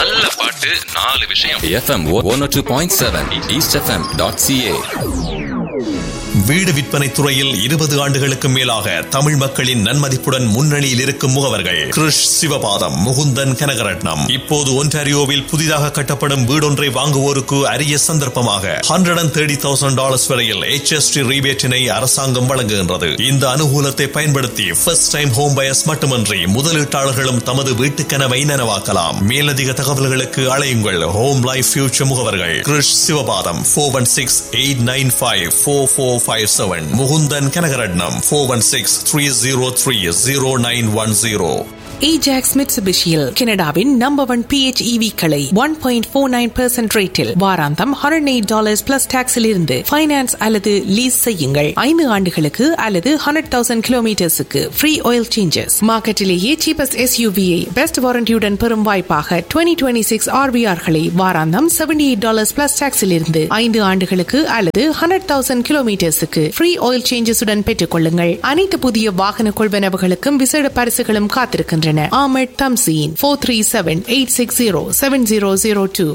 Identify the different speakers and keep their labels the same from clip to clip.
Speaker 1: நல்ல பாட்டு 4 விஷயம்.
Speaker 2: FM 102.7 eastfm.ca.
Speaker 3: வீடு விற்பனை துறையில் 20 ஆண்டுகளுக்கு மேலாக தமிழ் மக்களின் நன்மதிப்புடன் முன்னணியில் இருக்கும் முகவர்கள் கிருஷ் சிவபாதம், முகுந்தன் கனகரட்னம். இப்போது ஒன்டாரியோவில் புதிதாக கட்டப்படும் வீடொன்றை வாங்குவோருக்கு அரிய சந்தர்ப்பமாக $130,000 வரையில் HST ரீபேட்டினை அரசாங்கம் வழங்குகின்றது. இந்த அனுகூலத்தை பயன்படுத்தி ஃபர்ஸ்ட் டைம் ஹோம் பயர்ஸ் மட்டுமின்றி முதலீட்டாளர்களும் தமது வீட்டு கனவை நனவாக்கலாம். மேலதிக தகவல்களுக்கு அழையுங்கள். ஹோம் லைஃப் ஃபியூச்சர் முகவர்கள் கிருஷ் சிவபாதம் 416-895-4457. முகுந்தன் கனகரட்னம் 416-303-0910.
Speaker 4: Ajax Mitsubishiயில் கனடாவின் நம்பர் 1 PHEV களை 1.49% ரேட்டில் வாராந்தம் $108 பிளஸ் டாக்ஸில் இருந்து ஃபைனான்ஸ் அல்லது லீஸ் செய்யுங்கள். 5 ஆண்டுகளுக்கு அல்லது 100,000 கிலோமீட்டர்ஸுக்கு free oil changes. மார்க்கெட்டிலேயே cheapest SUV-ஐ best வாரண்டியுடன் பெறும் வாய்ப்பாக 2026 RVR-களை வாராந்தம் $78 பிளஸ் டாக்ஸில் இருந்து 5 ஆண்டுகளுக்கு அல்லது 100,000 கிலோமீட்டர்ஸுக்கு ஃப்ரீ ஆயில் சேஞ்சஸுடன் பெற்றுக் கொள்ளுங்கள். அனைத்து புதிய வாகன கொள்வனவுகளுக்கும் விசேட பரிசுகளும் காத்திருக்கின்றன. Ahmed Tamzeen 437-860-7002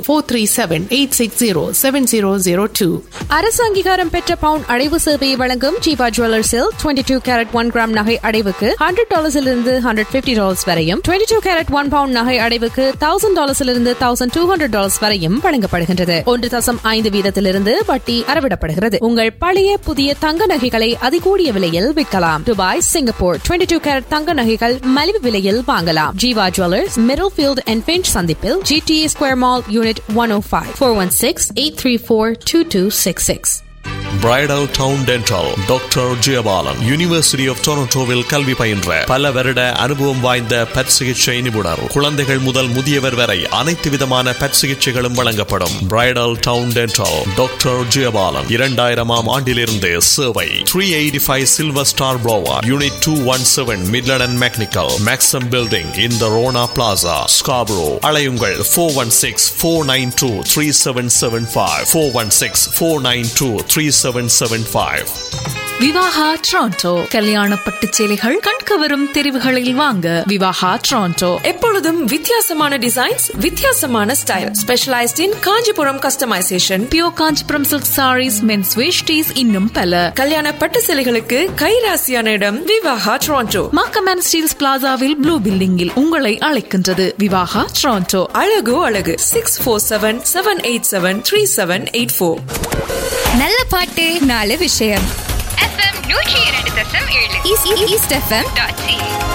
Speaker 4: 437-860-7002.
Speaker 5: அரசு அங்கீகாரம் பெற்ற பவுன் அடைவு சேவையை வழங்கும் ஜீவா ஜுவல்லர்ஸில் 22 கேரட் 1 கிராம் நகை அடைவுக்கு $100 $150 வரையும், 22 கேரட் 1 பவுண்ட் நகை அடைவுக்கு $1,000 $1,200 வரையும் வழங்கப்படுகின்றது. 1.5 வீதத்திலிருந்து வட்டி அறவிடப்படுகிறது. உங்கள் பழைய புதிய தங்க நகைகளை அதிகூடிய விலையில் விற்கலாம். துபாய், சிங்கப்பூர் 22 கேரட் தங்க நகைகள் மலிவு விலையில் வாங்கலாம். Jeeva jewellers, middle field and pinch சந்திப்பில் GTA square mall unit 105 416-834-2266.
Speaker 3: Bridal down dental doctor Jayabalan university of டொரண்டோவில் கல்வி பயின்ற பல வருட அனுபவம் வாய்ந்த பற் சிகிச்சை நிபுணர். குழந்தைகள் முதல் முதியவர் வரை அனைத்து விதமான பற் சிகிச்சைகளும் வழங்கப்படும். Bridal down dental doctor Jayabalan 2000 ஆண்டிலிருந்து சேவை. 385 silver star blower unit 217 Midland and mechanical மேக்ஸம் building in the Rona plaza Scarborough. அழையுங்கள் 416-492-3775 416-492-3775.
Speaker 6: விவாகா டொரண்டோ கல்யாண பட்டு சேலைகள் கண்கவரும் தெரிவுகளில் வாங்க விவாகா டொரண்டோ. எப்பொழுதும் வித்தியாசமான டிசைன்ஸ், வித்தியாசமான ஸ்டைல், ஸ்பெஷலைஸ்ட் இன் Kanchipuram customisation, pure Kanchipuram silk saris, men's veshtis, இன்னும் பல. கல்யாண பட்டு சேலைகளுக்கு கைராசியான இடம் Vivaha Toronto. Markham Steeles பிளாசாவில் blue பில்டிங்கில் உங்களை அழைக்கின்றது விவாகா டொரண்டோ. அழகு அழகு 647-787-3784.
Speaker 7: நல்ல பாட்டு 4 விஷயம். FM 102.7 East FM.ca.